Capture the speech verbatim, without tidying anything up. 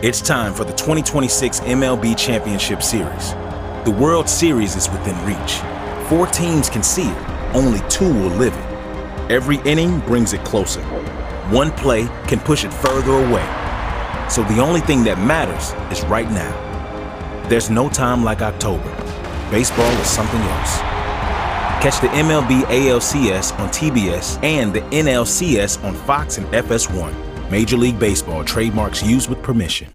It's time for the twenty twenty-six M L B Championship Series. The World Series is within reach. Four teams can see it, only two will live it. Every inning brings it closer. One play can push it further away. So the only thing that matters is right now. There's no time like October. Baseball is something else. Catch the M L B A L C S on T B S and the N L C S on Fox and F S one. Major League Baseball trademarks used with permission.